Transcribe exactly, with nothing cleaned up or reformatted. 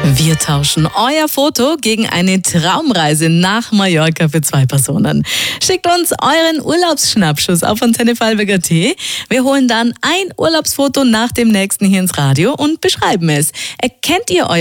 Wir tauschen euer Foto gegen eine Traumreise nach Mallorca für zwei Personen. Schickt uns euren Urlaubsschnappschuss auf antenne vorarlberg punkt at. Wir holen dann ein Urlaubsfoto nach dem nächsten hier ins Radio und beschreiben es. Erkennt ihr euer